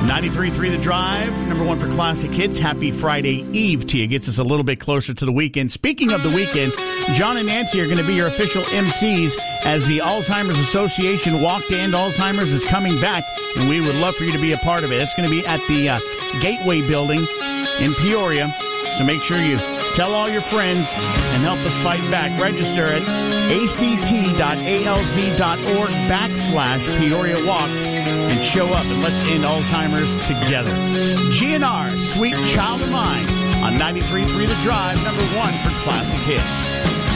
93.3 The Drive, number one for classic hits. Happy Friday Eve to you. Gets us a little bit closer to the weekend. Speaking of the weekend, John and Nancy are going to be your official MCs as the Alzheimer's Association Walk to End Alzheimer's is coming back, and we would love for you to be a part of it. It's going to be at the Gateway Building in Peoria, so make sure you tell all your friends and help us fight back. Register at act.alz.org/Peoria Walk and show up and let's end Alzheimer's together. GNR, Sweet Child of Mine on 93.3 The Drive, number one for classic hits.